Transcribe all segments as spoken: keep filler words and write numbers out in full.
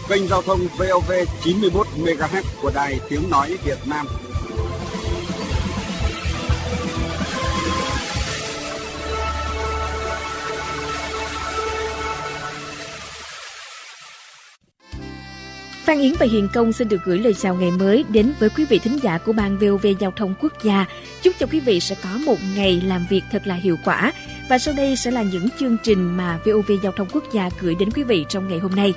kênh giao thông vê o vê chín mươi mốt mê ga héc của Đài Tiếng nói Việt Nam. Phan Yến và Hiền Công xin được gửi lời chào ngày mới đến với quý vị thính giả của Ban vê o vê Giao thông Quốc gia. Chúc cho quý vị sẽ có một ngày làm việc thật là hiệu quả. Và sau đây sẽ là những chương trình mà vê o vê Giao thông Quốc gia gửi đến quý vị trong ngày hôm nay.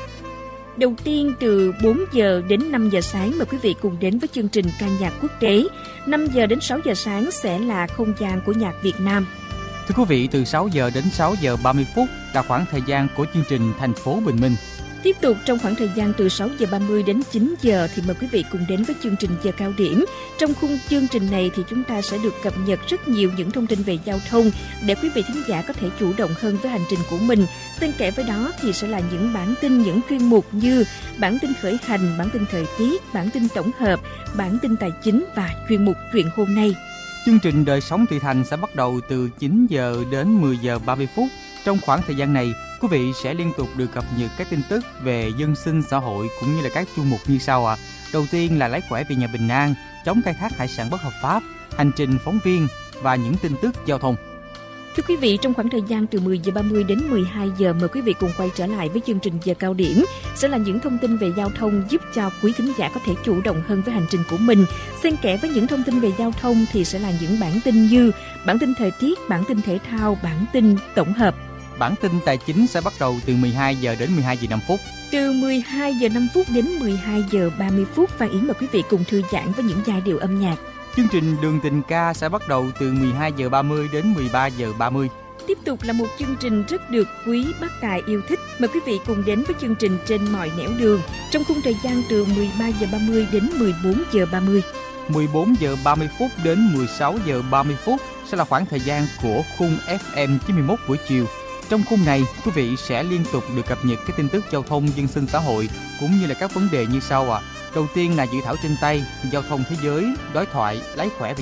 Đầu tiên, từ bốn giờ đến năm giờ sáng, mời quý vị cùng đến với chương trình ca nhạc quốc tế. năm giờ đến sáu giờ sáng sẽ là không gian của nhạc Việt Nam. Thưa quý vị, từ sáu giờ đến sáu giờ ba mươi phút là khoảng thời gian của chương trình Thành phố Bình Minh. Tiếp tục trong khoảng thời gian từ sáu giờ ba mươi đến chín giờ thì mời quý vị cùng đến với chương trình Giờ Cao Điểm. Trong khung chương trình này thì chúng ta sẽ được cập nhật rất nhiều những thông tin về giao thông để quý vị thính giả có thể chủ động hơn với hành trình của mình. Xen kẽ với đó thì sẽ là những bản tin, những chuyên mục như bản tin khởi hành, bản tin thời tiết, bản tin tổng hợp, bản tin tài chính và chuyên mục Chuyện hôm nay. Chương trình Đời sống Thị Thành sẽ bắt đầu từ chín giờ đến mười giờ ba mươi phút. Trong khoảng thời gian này, quý vị sẽ liên tục được cập nhật các tin tức về dân sinh xã hội cũng như là các chuyên mục như sau ạ. À. Đầu tiên là lấy khỏe về nhà bình an, chống khai thác hải sản bất hợp pháp, hành trình phóng viên và những tin tức giao thông. Thưa quý vị, trong khoảng thời gian từ mười giờ ba mươi đến mười hai giờ, mời quý vị cùng quay trở lại với chương trình Giờ Cao Điểm. Sẽ là những thông tin về giao thông giúp cho quý thính giả có thể chủ động hơn với hành trình của mình. Xen kẽ với những thông tin về giao thông thì sẽ là những bản tin như bản tin thời tiết, bản tin thể thao, bản tin tổng hợp. Bản tin tài chính sẽ bắt đầu từ mười hai giờ đến mười hai giờ năm phút. Từ mười hai giờ năm phút đến mười hai giờ ba mươi phút, Phan Yến mời quý vị cùng thư giãn với những giai điệu âm nhạc. Chương trình Đường Tình Ca sẽ bắt đầu từ mười hai giờ ba mươi đến mười ba giờ ba mươi. Tiếp tục là một chương trình rất được quý bác tài yêu thích. Mời quý vị cùng đến với chương trình Trên Mọi Nẻo Đường trong khung thời gian từ mười ba giờ ba mươi đến mười bốn giờ ba mươi. mười bốn giờ ba mươi phút đến mười sáu giờ ba mươi phút sẽ là khoảng thời gian của khung ép em chín mươi mốt buổi chiều. Trong khung này, quý vị sẽ liên tục được cập nhật các tin tức giao thông, dân sinh xã hội cũng như là các vấn đề như sau ạ. À. Đầu tiên là dự thảo trên tay, giao thông thế giới, đối thoại, lái khỏe về